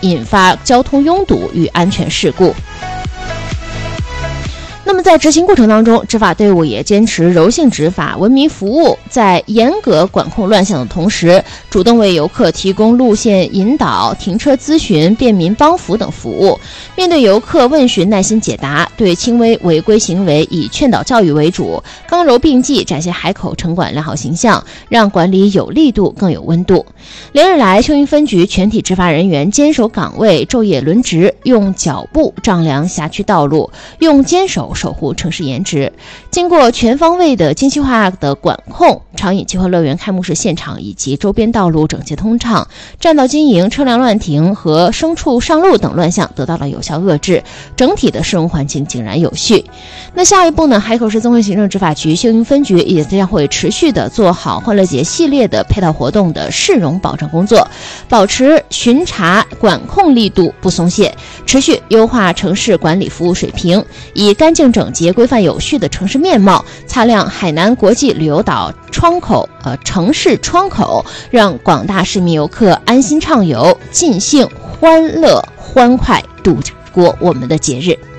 引发交通拥堵与安全事故。那么在执行过程当中，执法队伍也坚持柔性执法、文明服务，在严格管控乱象的同时，主动为游客提供路线引导、停车咨询、便民帮扶等服务。面对游客问询，耐心解答，对轻微违规行为以劝导教育为主，刚柔并济，展现海口城管良好形象，让管理有力度更有温度。连日来，秀云分局全体执法人员坚守岗位，昼夜轮值，用脚步丈量辖区道路，用坚守守护城市颜值。经过全方位的精细化的管控，长影奇幻乐园开幕式现场以及周边道路整洁通畅，占道经营、车辆乱停和牲畜上路等乱象得到了有效遏制，整体的市容环境井然有序。那下一步呢，海口市综合行政执法局秀云分局也将会持续的做好欢乐节系列的配套活动的市容保障工作，保持巡查管控力度不松懈，持续优化城市管理服务水平，以干净整洁、规范有序的城市面貌擦亮海南国际旅游岛城市窗口，让广大市民游客安心畅游，尽兴欢乐欢快度过我们的节日。